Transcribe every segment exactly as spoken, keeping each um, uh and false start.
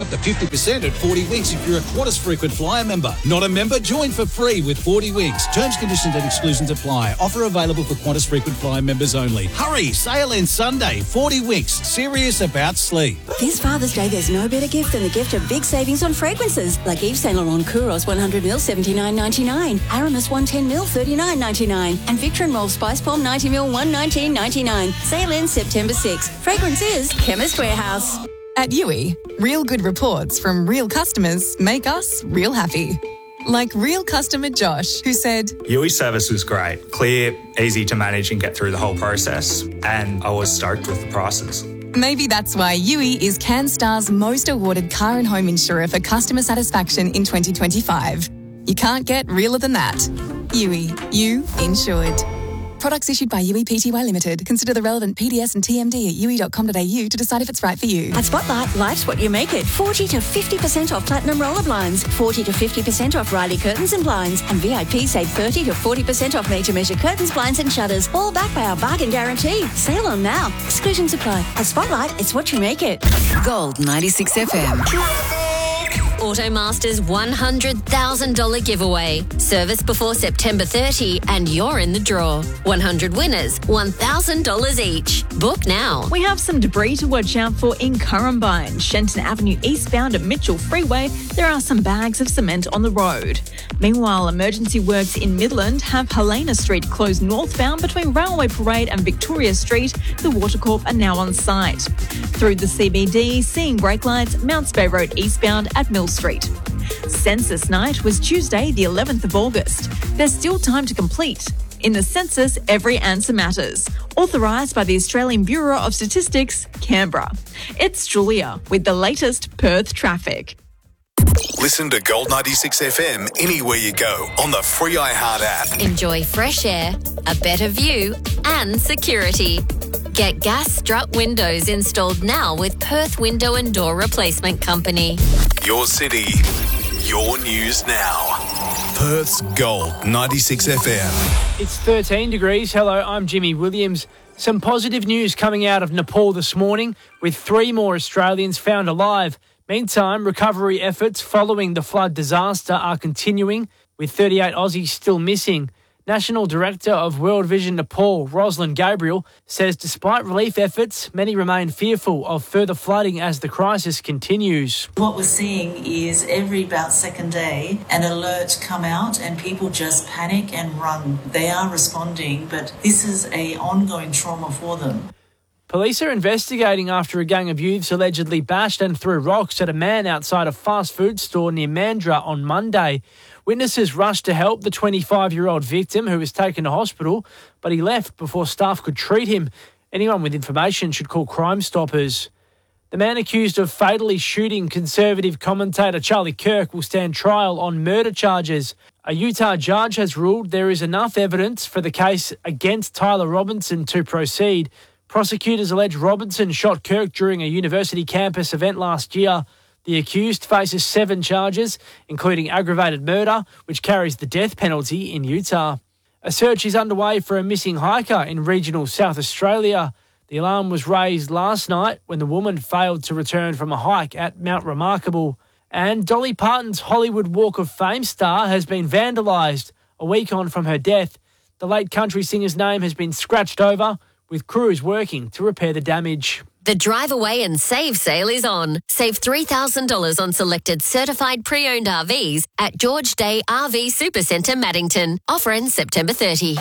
up to fifty percent at forty Winks if you're a Qantas Frequent Flyer member. Not a member? Join for free with forty Winks. Terms, conditions and exclusions apply. Offer available for Qantas Frequent Flyer members only. Hurry! Sale ends Sunday. forty Winks. Serious about sleep. This Father's Day, there's no better gift than the gift of big savings on fragrances. Like Yves Saint Laurent Kouros one hundred milliliters seventy-nine ninety-nine, Aramis one hundred ten milliliters thirty-nine ninety-nine, and Victor and Rolf Spice Bomb ninety milliliters one nineteen ninety-nine. Sale ends September sixth. Fragrance is Chemist Warehouse. At U I, real good reports from real customers make us real happy. Like real customer Josh, who said, U I service was great, clear, easy to manage and get through the whole process, and I was stoked with the prices. Maybe that's why U I is CanStar's most awarded car and home insurer for customer satisfaction in twenty twenty-five. You can't get realer than that. U I, you insured. Products issued by U I P T Y Limited. Consider the relevant P D S and T M D at u i dot com dot a u to decide if it's right for you. At Spotlight, life's what you make it. forty to fifty percent off Platinum Roller Blinds, forty to fifty percent off Riley Curtains and Blinds, and V I P save thirty to forty percent off Made to Measure curtains, blinds and shutters, all backed by our bargain guarantee. Sale on now. Exclusions apply. At Spotlight, it's what you make it. Gold ninety-six F M. Automaster's one hundred thousand dollars giveaway. Service before September thirtieth and you're in the draw. one hundred winners, one thousand dollars each. Book now. We have some debris to watch out for in Currumbine. Shenton Avenue eastbound at Mitchell Freeway, there are some bags of cement on the road. Meanwhile, emergency works in Midland have Helena Street closed northbound between Railway Parade and Victoria Street. The Watercorp are now on site. Through the C B D, seeing brake lights, Mounts Bay Road eastbound at Mill Street. Census night was Tuesday, the eleventh of August. There's still time to complete. In the census, every answer matters. Authorised by the Australian Bureau of Statistics, Canberra. It's Julia with the latest Perth traffic. Listen to Gold ninety-six F M anywhere you go on the free iHeart app. Enjoy fresh air, a better view, and security. Get gas strut windows installed now with Perth Window and Door Replacement Company. Your city, your news now. Perth's Gold ninety-six F M. It's thirteen degrees. Hello, I'm Jimmy Williams. Some positive news coming out of Nepal this morning, with three more Australians found alive. Meantime, recovery efforts following the flood disaster are continuing, with thirty-eight Aussies still missing. National Director of World Vision Nepal, Rosalind Gabriel, says despite relief efforts, many remain fearful of further flooding as the crisis continues. What we're seeing is every about second day an alert come out and people just panic and run. They are responding, but this is an ongoing trauma for them. Police are investigating after a gang of youths allegedly bashed and threw rocks at a man outside a fast food store near Mandurah on Monday. Witnesses rushed to help the twenty-five-year-old victim, who was taken to hospital, but he left before staff could treat him. Anyone with information should call Crime Stoppers. The man accused of fatally shooting Conservative commentator Charlie Kirk will stand trial on murder charges. A Utah judge has ruled there is enough evidence for the case against Tyler Robinson to proceed. Prosecutors allege Robinson shot Kirk during a university campus event last year. The accused faces seven charges, including aggravated murder, which carries the death penalty in Utah. A search is underway for a missing hiker in regional South Australia. The alarm was raised last night when the woman failed to return from a hike at Mount Remarkable. And Dolly Parton's Hollywood Walk of Fame star has been vandalised a week on from her death. The late country singer's name has been scratched over, with crews working to repair the damage. The Drive Away and Save sale is on. Save three thousand dollars on selected certified pre-owned R Vs at George Day R V Supercentre Maddington. Offer ends September thirtieth.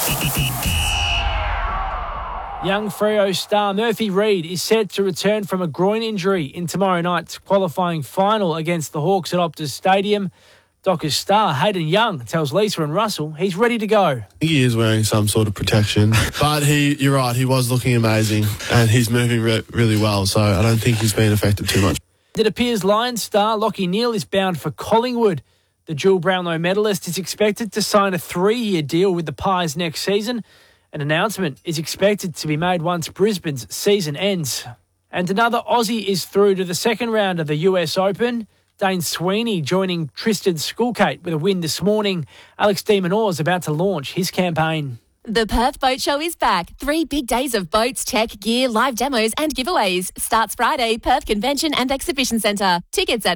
Young Freo star Murphy Reid is set to return from a groin injury in tomorrow night's qualifying final against the Hawks at Optus Stadium. Dockers star Hayden Young tells Lisa and Russell he's ready to go. He is wearing some sort of protection, but he, you're right, he was looking amazing and he's moving re- really well, so I don't think he's been affected too much. It appears Lions star Lachie Neale is bound for Collingwood. The dual Brownlow medalist is expected to sign a three-year deal with the Pies next season. An announcement is expected to be made once Brisbane's season ends. And another Aussie is through to the second round of the U S Open. Dane Sweeney joining Tristan Skulkate with a win this morning. Alex de Minaur is about to launch his campaign. The Perth Boat Show is back. Three big days of boats, tech, gear, live demos and giveaways. Starts Friday, Perth Convention and Exhibition Centre. Tickets at